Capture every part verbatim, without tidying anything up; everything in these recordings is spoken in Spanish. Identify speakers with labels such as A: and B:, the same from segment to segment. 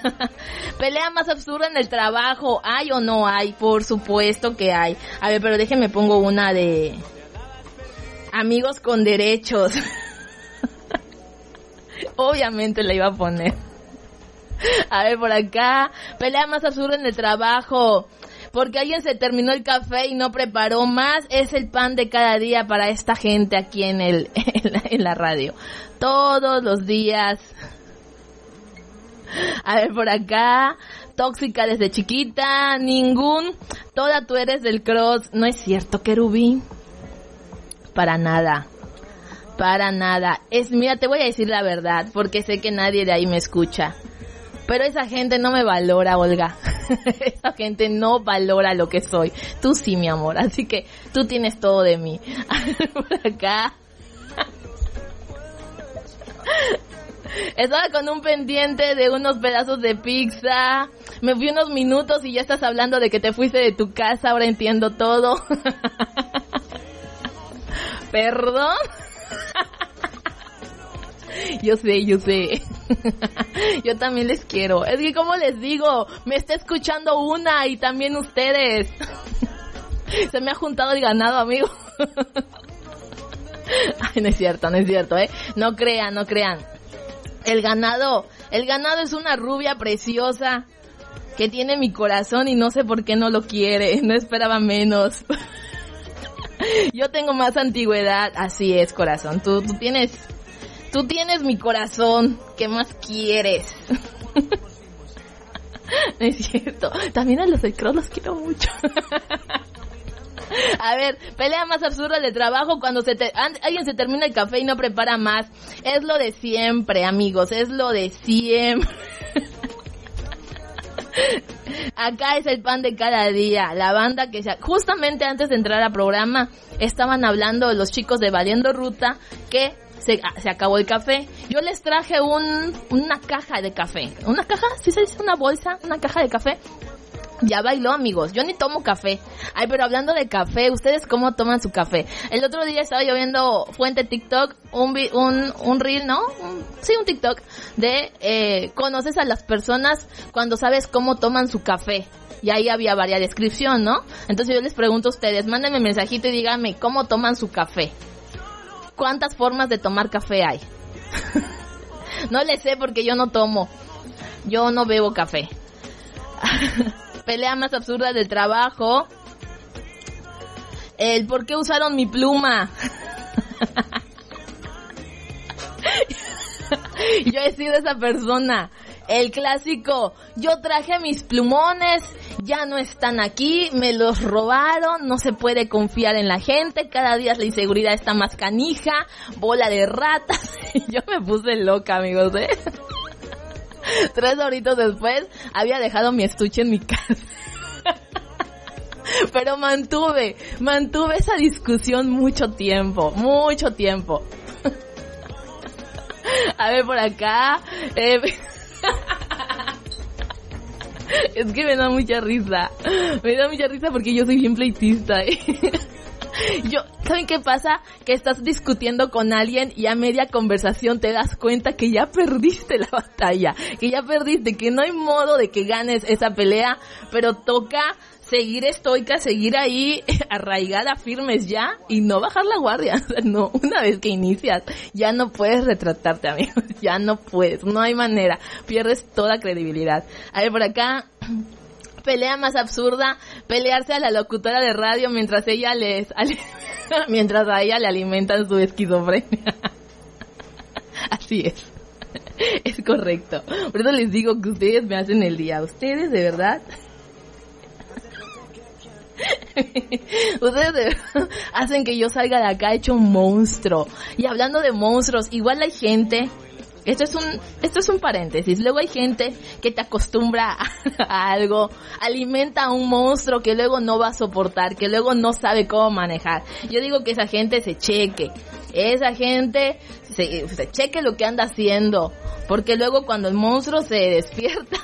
A: Pelea más absurda en el trabajo. ¿Hay o no hay? Por supuesto que hay. A ver, pero déjenme pongo una de amigos con derechos. Obviamente la iba a poner. A ver, por acá. Pelea más absurda en el trabajo. Porque alguien se terminó el café y no preparó más. Es el pan de cada día para esta gente aquí en el en la, en la radio. Todos los días. A ver, por acá. Tóxica desde chiquita. Ningún. Toda tú eres del cross. No es cierto, querubín. Para nada. Para nada. Es, mira, te voy a decir la verdad. Porque sé que nadie de ahí me escucha. Pero esa gente no me valora, Olga. Esa gente no valora lo que soy. Tú sí, mi amor. Así que tú tienes todo de mí. Por acá. Estaba con un pendiente de unos pedazos de pizza. Me fui unos minutos y ya estás hablando de que te fuiste de tu casa. Ahora entiendo todo. ¿Perdón? Yo sé, yo sé. Yo también les quiero. Es que, como les digo, me está escuchando una y también ustedes. Se me ha juntado el ganado, amigo. Ay, no es cierto, no es cierto, ¿eh? No crean, no crean. El ganado, el ganado es una rubia preciosa que tiene mi corazón y no sé por qué no lo quiere. No esperaba menos. Yo tengo más antigüedad. Así es, corazón. Tú, tú tienes... Tú tienes mi corazón. ¿Qué más quieres? No es cierto. También a los del cross los quiero mucho. A ver, pelea más absurda de trabajo cuando se te, alguien se termina el café y no prepara más. Es lo de siempre, amigos. Es lo de siempre. Acá es el pan de cada día. La banda que se... Justamente antes de entrar al programa estaban hablando los chicos de Valiendo Ruta que... Se, se acabó el café. Yo les traje un una caja de café. ¿Una caja? ¿Sí se dice una bolsa? ¿Una caja de café? Ya bailó, amigos. Yo ni tomo café. Ay, pero hablando de café, ¿ustedes cómo toman su café? El otro día estaba yo viendo fuente TikTok, un un, un reel, ¿no? Un, sí, un TikTok de eh, conoces a las personas cuando sabes cómo toman su café. Y ahí había varias descripción, ¿no? Entonces yo les pregunto a ustedes, mándenme un mensajito y díganme cómo toman su café. ¿Cuántas formas de tomar café hay? No le sé porque yo no tomo. Yo no bebo café. Pelea más absurda del trabajo. El ¿por qué usaron mi pluma? Yo he sido esa persona. El clásico, yo traje mis plumones, ya no están aquí, me los robaron, no se puede confiar en la gente, cada día la inseguridad está más canija, bola de ratas. Yo me puse loca, amigos, ¿eh? Tres horitos después, había dejado mi estuche en mi casa. Pero mantuve, mantuve esa discusión mucho tiempo, mucho tiempo. A ver, por acá... Eh... Es que me da mucha risa. Me da mucha risa porque yo soy bien pleitista, ¿eh? Yo, ¿saben qué pasa? Que estás discutiendo con alguien y a media conversación te das cuenta que ya perdiste la batalla, que ya perdiste, que no hay modo de que ganes esa pelea, pero toca seguir estoica, seguir ahí arraigada, firmes ya y no bajar la guardia. O sea, no, una vez que inicias ya no puedes retratarte, amigos, ya no puedes, no hay manera, pierdes toda credibilidad. A ver, por acá, pelea más absurda, pelearse a la locutora de radio mientras ella les, mientras a ella le alimentan su esquizofrenia. Así es, es correcto. Por eso les digo que ustedes me hacen el día, ustedes de verdad. Ustedes de verdad hacen que yo salga de acá hecho un monstruo. Y hablando de monstruos, igual hay gente, esto es un esto es un paréntesis, luego hay gente que te acostumbra a, a algo, alimenta a un monstruo que luego no va a soportar, que luego no sabe cómo manejar. Yo digo que esa gente se cheque, esa gente se, se cheque lo que anda haciendo, porque luego cuando el monstruo se despierta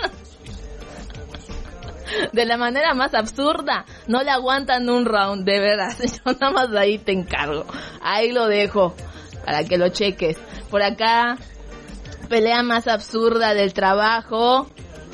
A: de la manera más absurda, no le aguantan un round, de veras. Yo nada más ahí te encargo, ahí lo dejo para que lo cheques. Por acá, Pelea más absurda del trabajo.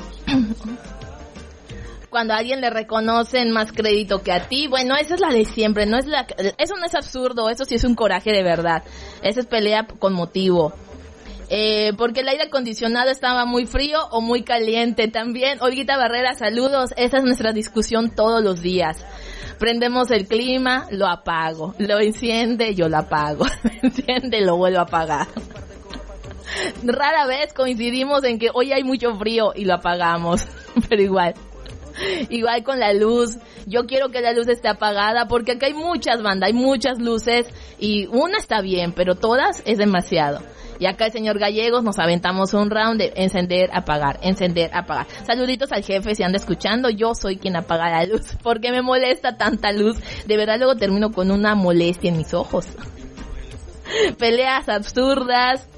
A: Cuando a alguien le reconocen más crédito que a ti. Bueno, esa es la de siempre, no es la, eso no es absurdo, eso sí es un coraje de verdad. Esa es pelea con motivo. Eh, porque el aire acondicionado estaba muy frío o muy caliente también. Olguita Barrera, saludos. Esa es nuestra discusión todos los días. Prendemos el clima, lo apago. Lo enciende, yo lo apago. Lo enciende, lo vuelvo a apagar. Rara vez coincidimos en que hoy hay mucho frío y lo apagamos. Pero igual. Igual con la luz, yo quiero que la luz esté apagada porque acá hay muchas bandas, hay muchas luces y una está bien, pero todas es demasiado. Y acá el señor Gallegos nos aventamos un round de encender, apagar, encender, apagar. Saluditos al jefe si anda escuchando, yo soy quien apaga la luz porque me molesta tanta luz. De verdad luego termino con una molestia en mis ojos. Peleas absurdas.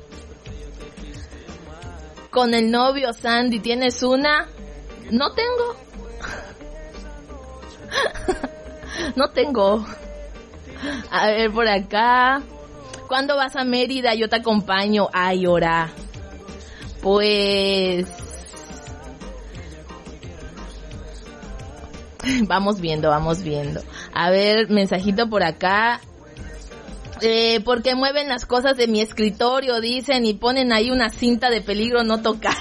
A: Con el novio Sandy, ¿tienes una? No tengo. No tengo. A ver, por acá. ¿Cuándo vas a Mérida? Yo te acompaño. Ay, ora. Pues... Vamos viendo, vamos viendo. A ver, mensajito por acá. Eh, porque mueven las cosas de mi escritorio, dicen, y ponen ahí una cinta de peligro no tocar.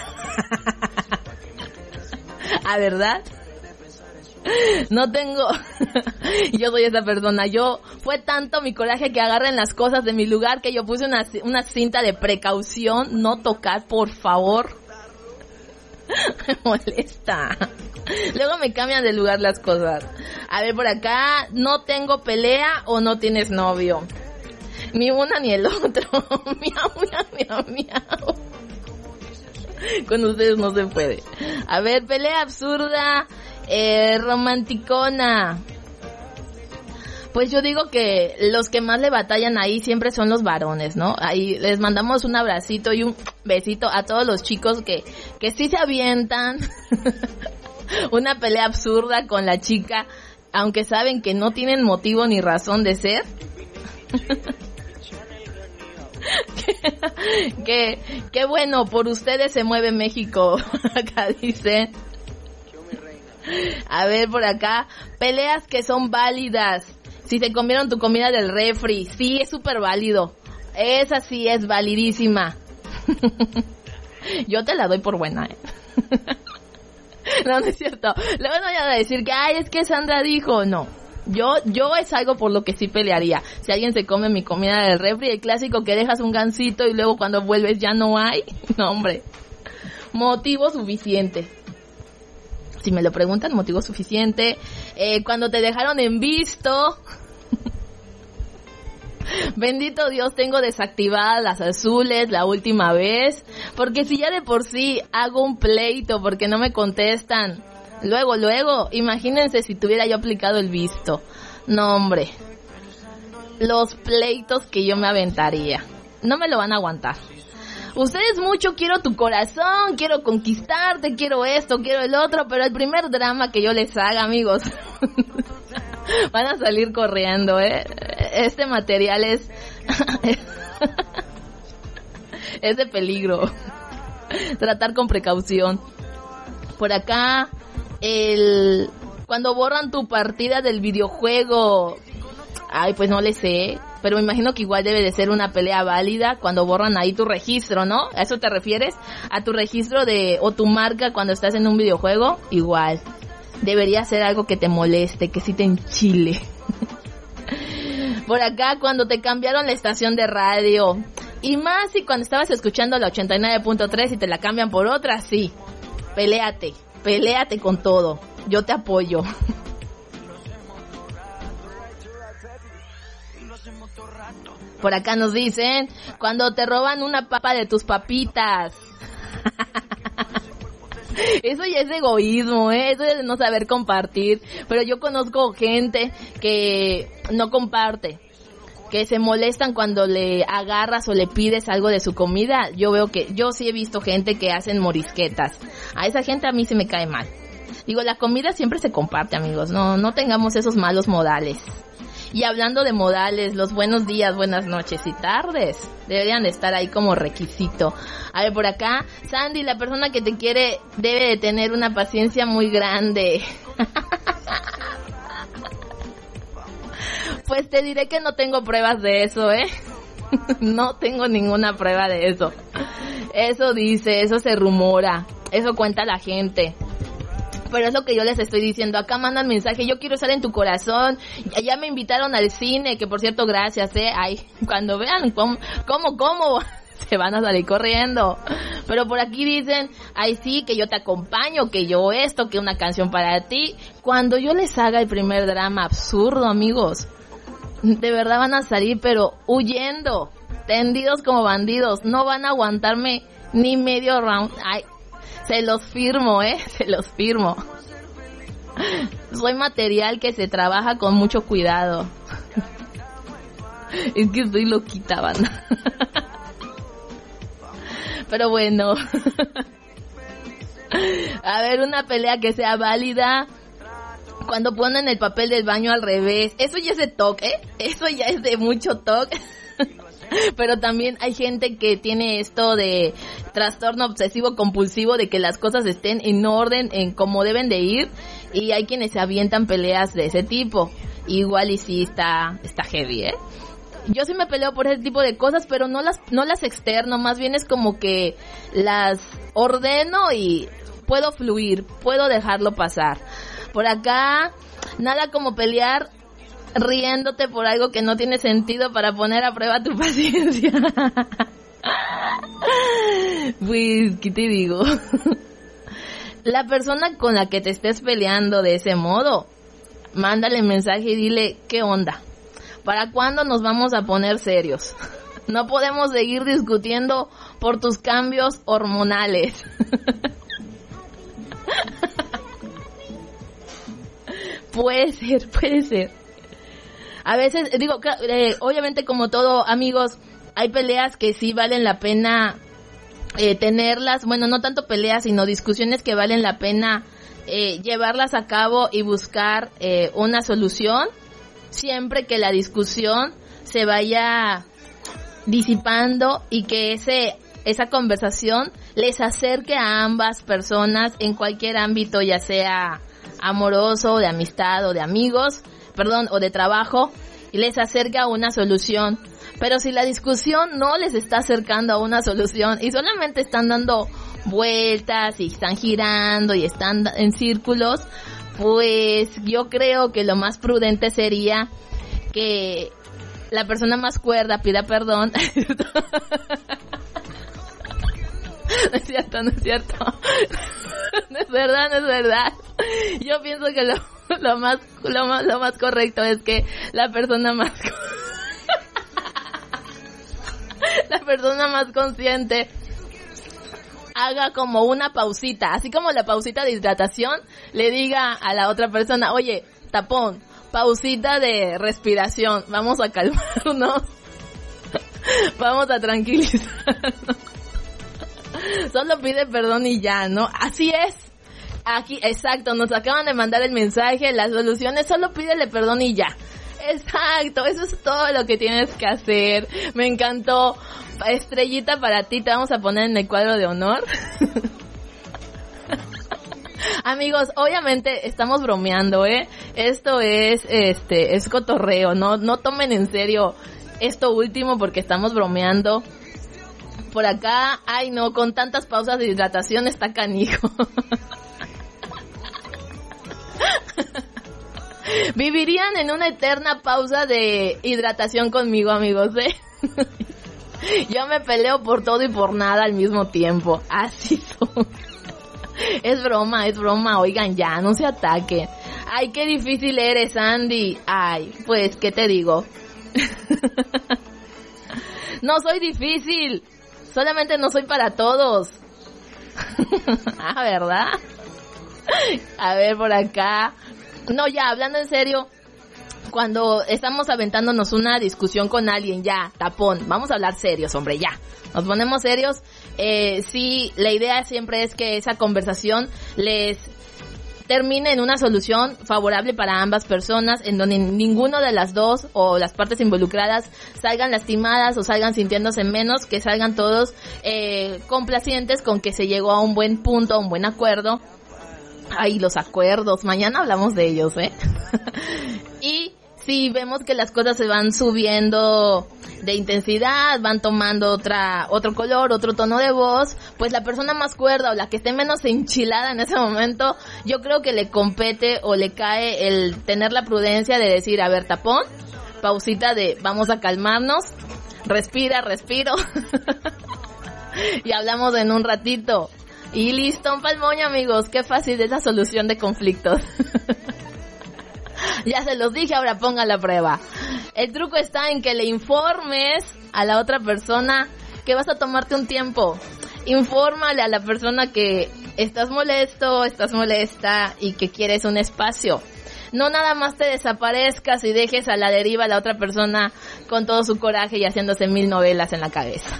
A: ¿Ah, verdad? No tengo, yo soy esa persona, yo, fue tanto mi coraje que agarren las cosas de mi lugar que yo puse una, una cinta de precaución, no tocar, por favor. Me molesta. Luego me cambian de lugar las cosas. A ver, por acá, ¿no tengo pelea o no tienes novio? Ni una ni el otro. Miau, miau, miau, miau. Con ustedes no se puede. A ver, pelea absurda, eh, romanticona. Pues yo digo que los que más le batallan ahí siempre son los varones, ¿no? Ahí les mandamos un abracito y un besito a todos los chicos que, que sí se avientan una pelea absurda con la chica, aunque saben que no tienen motivo ni razón de ser. Qué, qué bueno, por ustedes se mueve México. Acá dice. A ver, por acá, peleas que son válidas. Si se comieron tu comida del refri, sí, es súper válido. Esa sí es validísima. Yo te la doy por buena, ¿eh? No, no es cierto. Luego no vayan a decir que, ay, es que Sandra dijo, no. Yo, yo es algo por lo que sí pelearía. Si alguien se come mi comida del refri, el clásico que dejas un gansito y luego cuando vuelves ya no hay. No, hombre. Motivo suficiente. Si me lo preguntan, motivo suficiente. Eh, cuando te dejaron en visto. Bendito Dios, tengo desactivadas las azules la última vez. Porque si ya de por sí hago un pleito porque no me contestan. Luego, luego, imagínense si tuviera yo aplicado el visto. No, hombre. Los pleitos que yo me aventaría. No me lo van a aguantar. Ustedes mucho, quiero tu corazón, quiero conquistarte, quiero esto, quiero el otro, pero el primer drama que yo les haga, amigos, van a salir corriendo, ¿eh? Este material es... es de peligro. Tratar con precaución. Por acá, el... cuando borran tu partida del videojuego... Ay, pues no le sé, pero me imagino que igual debe de ser una pelea válida cuando borran ahí tu registro, ¿no? ¿A eso te refieres? ¿A tu registro de o tu marca cuando estás en un videojuego? Igual. Debería ser algo que te moleste, que sí te enchile. Por acá, cuando te cambiaron la estación de radio. Y más si cuando estabas escuchando la ochenta y nueve punto tres y te la cambian por otra, sí. Peléate, peléate con todo. Yo te apoyo. Por acá nos dicen, cuando te roban una papa de tus papitas. Eso ya es egoísmo, ¿eh? Eso es de no saber compartir. Pero yo conozco gente que no comparte, que se molestan cuando le agarras o le pides algo de su comida. Yo veo que, yo sí he visto gente que hacen morisquetas. A esa gente a mí se me cae mal. Digo, la comida siempre se comparte, amigos. No, no tengamos esos malos modales. Y hablando de modales, los buenos días, buenas noches y tardes deberían de estar ahí como requisito. A ver, por acá, Sandy, la persona que te quiere debe de tener una paciencia muy grande. Pues te diré que no tengo pruebas de eso, ¿eh? No tengo ninguna prueba de eso. Eso dice, eso se rumora, eso cuenta la gente. Pero es lo que yo les estoy diciendo. Acá mandan mensaje, yo quiero estar en tu corazón. Ya, ya me invitaron al cine, que por cierto, gracias, eh. Ay, cuando vean cómo, cómo, cómo, se van a salir corriendo. Pero por aquí dicen, ay sí, que yo te acompaño, que yo esto, que una canción para ti. Cuando yo les haga el primer drama absurdo, amigos, de verdad van a salir, pero huyendo, tendidos como bandidos. No van a aguantarme ni medio round. Ay, se los firmo, eh, se los firmo. Soy material que se trabaja con mucho cuidado. Es que estoy loquita, banda. Pero bueno. A ver, una pelea que sea válida. Cuando ponen el papel del baño al revés. Eso ya es de toque, ¿eh? Eso ya es de mucho toque. Pero también hay gente que tiene esto de trastorno obsesivo compulsivo, de que las cosas estén en orden, en cómo deben de ir, y hay quienes se avientan peleas de ese tipo. Igual y sí está, está heavy, ¿eh? Yo sí me peleo por ese tipo de cosas, pero no las, no las externo, más bien es como que las ordeno y puedo fluir, puedo dejarlo pasar. Por acá, nada como pelear riéndote por algo que no tiene sentido para poner a prueba tu paciencia. Pues, ¿qué te digo? La persona con la que te estés peleando de ese modo, mándale mensaje y dile, ¿qué onda? ¿Para cuándo nos vamos a poner serios? No podemos seguir discutiendo por tus cambios hormonales. Puede ser, puede ser. A veces, digo, eh, obviamente como todo, amigos, hay peleas que sí valen la pena eh, tenerlas. Bueno, no tanto peleas, sino discusiones que valen la pena eh, llevarlas a cabo y buscar eh, una solución. Siempre que la discusión se vaya disipando y que ese esa conversación les acerque a ambas personas en cualquier ámbito, ya sea amoroso, de amistad o de amigos, perdón, o de trabajo, y les acerca a una solución. Pero si la discusión no les está acercando a una solución y solamente están dando vueltas y están girando y están en círculos, pues yo creo que lo más prudente sería que la persona más cuerda pida perdón. No es cierto, no es cierto. No es verdad, no es verdad. Yo pienso que lo, lo más lo más lo más correcto es que la persona más la persona más consciente haga como una pausita, así como la pausita de hidratación, le diga a la otra persona, oye, tapón, pausita de respiración, vamos a calmarnos, vamos a tranquilizarnos. Solo pide perdón y ya, ¿no? Así es. Aquí, exacto, nos acaban de mandar el mensaje, las soluciones, solo pídele perdón y ya. Exacto, eso es todo lo que tienes que hacer. Me encantó. Estrellita para ti, te vamos a poner en el cuadro de honor. Amigos, obviamente estamos bromeando, ¿eh? Esto es, este, es cotorreo, no, no tomen en serio esto último porque estamos bromeando. Por acá, ay no, con tantas pausas de hidratación está canijo. Vivirían en una eterna pausa de hidratación conmigo, amigos, ¿eh? Yo me peleo por todo y por nada al mismo tiempo. Así son. Es broma, es broma. Oigan, ya, no se ataquen. Ay, qué difícil eres, Andy. Ay, pues, ¿qué te digo? No soy difícil. Solamente no soy para todos. Ah, ¿verdad? A ver, por acá. No, ya, hablando en serio, cuando estamos aventándonos una discusión con alguien, ya, tapón, vamos a hablar serios, hombre, ya. Nos ponemos serios. Eh, sí, la idea siempre es que esa conversación les termine en una solución favorable para ambas personas, en donde ninguno de las dos o las partes involucradas salgan lastimadas o salgan sintiéndose menos, que salgan todos eh, complacientes con que se llegó a un buen punto, a un buen acuerdo. Ay, los acuerdos, mañana hablamos de ellos, ¿eh? Y si vemos que las cosas se van subiendo de intensidad, van tomando otra otro color, otro tono de voz, pues la persona más cuerda o la que esté menos enchilada en ese momento, yo creo que le compete o le cae el tener la prudencia de decir, a ver, tapón, pausita de vamos a calmarnos, respira, respiro, y hablamos en un ratito. Y listo, un palmoño, amigos, qué fácil es la solución de conflictos. Ya se los dije, ahora pongan la prueba. El truco está en que le informes a la otra persona que vas a tomarte un tiempo. Infórmale a la persona que estás molesto, estás molesta y que quieres un espacio. No nada más te desaparezcas y dejes a la deriva a la otra persona con todo su coraje y haciéndose mil novelas en la cabeza.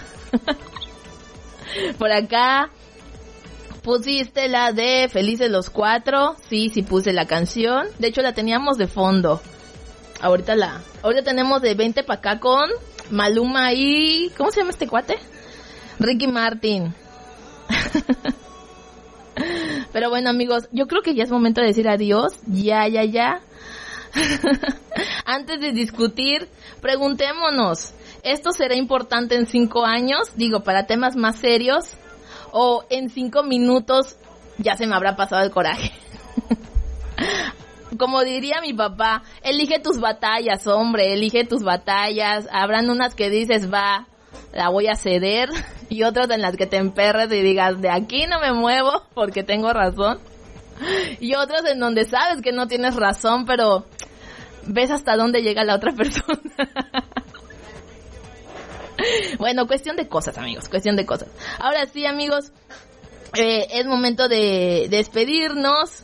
A: Por acá pusiste la de Felices los Cuatro. Sí, sí puse la canción. De hecho la teníamos de fondo. Ahorita la, ahorita tenemos de veinte pa' acá con Maluma y... ¿cómo se llama este cuate? Ricky Martin. Pero bueno, amigos, yo creo que ya es momento de decir adiós. Ya, ya, ya. Antes de discutir, preguntémonos, ¿esto será importante en cinco años? Digo, para temas más serios. O en cinco minutos ya se me habrá pasado el coraje. Como diría mi papá, elige tus batallas, hombre, elige tus batallas. Habrán unas que dices, va, la voy a ceder, y otras en las que te emperres y digas, de aquí no me muevo porque tengo razón. Y otras en donde sabes que no tienes razón, pero ves hasta dónde llega la otra persona. Bueno, cuestión de cosas, amigos, cuestión de cosas. Ahora sí, amigos, eh, es momento de despedirnos,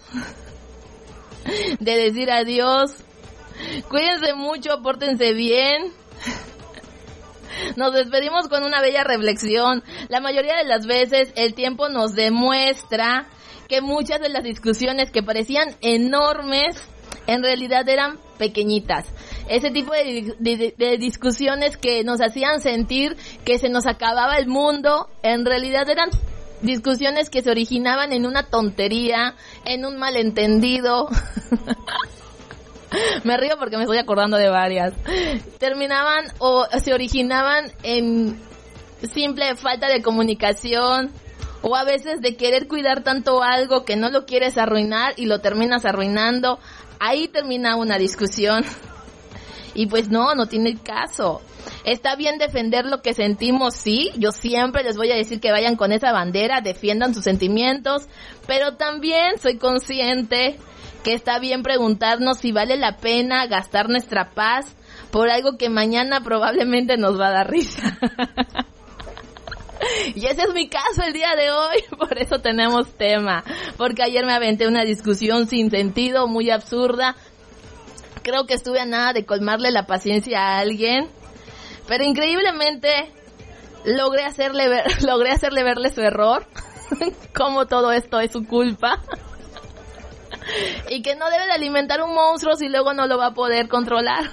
A: de decir adiós. Cuídense mucho, pórtense bien. Nos despedimos con una bella reflexión. La mayoría de las veces el tiempo nos demuestra que muchas de las discusiones que parecían enormes en realidad eran pequeñitas. Ese tipo de, de, de discusiones que nos hacían sentir que se nos acababa el mundo, en realidad eran discusiones que se originaban en una tontería, en un malentendido. Me río porque me estoy acordando de varias. Terminaban o se originaban en simple falta de comunicación, o a veces de querer cuidar tanto algo que no lo quieres arruinar y lo terminas arruinando. Ahí termina una discusión. Y pues no, no tiene caso. Está bien defender lo que sentimos, sí. Yo siempre les voy a decir que vayan con esa bandera, defiendan sus sentimientos. Pero también soy consciente que está bien preguntarnos si vale la pena gastar nuestra paz por algo que mañana probablemente nos va a dar risa. Y ese es mi caso el día de hoy, por eso tenemos tema. Porque ayer me aventé una discusión sin sentido, muy absurda. Creo que estuve a nada de colmarle la paciencia a alguien, pero increíblemente logré hacerle ver, logré hacerle verle su error, como todo esto es su culpa, y que no debe de alimentar un monstruo si luego no lo va a poder controlar.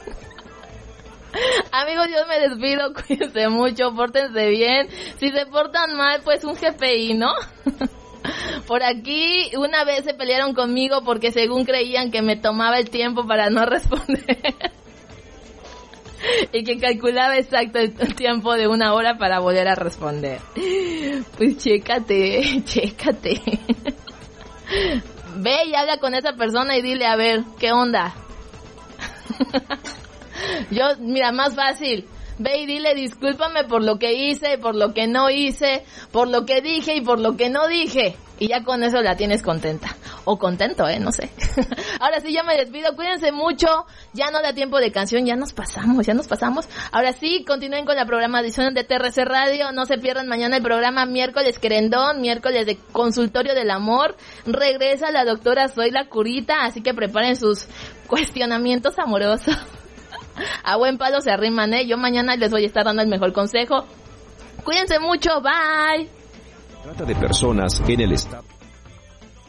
A: Amigos, yo me despido, cuídense mucho, pórtense bien. Si se portan mal, pues un G P I, ¿no? Por aquí una vez se pelearon conmigo porque según creían que me tomaba el tiempo para no responder y que calculaba exacto el tiempo de una hora para volver a responder. Pues chécate, chécate. Ve y habla con esa persona y dile, a ver, ¿qué onda? Yo, mira, más fácil. Ve y dile, discúlpame por lo que hice, por lo que no hice, por lo que dije y por lo que no dije. Y ya con eso la tienes contenta. O contento, eh, no sé. Ahora sí, ya me despido. Cuídense mucho. Ya no da tiempo de canción. Ya nos pasamos, ya nos pasamos. Ahora sí, continúen con la programación de T R C Radio. No se pierdan mañana el programa miércoles querendón, miércoles de consultorio del amor. Regresa la doctora Soy la Curita, así que preparen sus cuestionamientos amorosos. A buen palo se arriman, ¿eh? Yo mañana les voy a estar dando el mejor consejo. Cuídense mucho, bye.
B: Trata de personas en el estado.